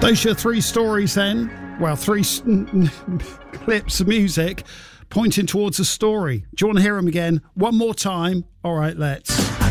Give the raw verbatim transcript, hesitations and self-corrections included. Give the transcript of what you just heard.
Those are your three stories then. Well, three s- clips of music pointing towards a story. Do you want to hear them again? One more time? All right, let's.